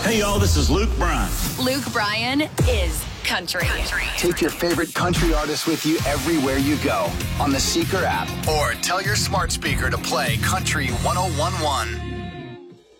Hey, y'all, this is Luke Bryan. Luke Bryan is country. Take your favorite country artist with you everywhere you go on the Seeker app or tell your smart speaker to play Country 1011.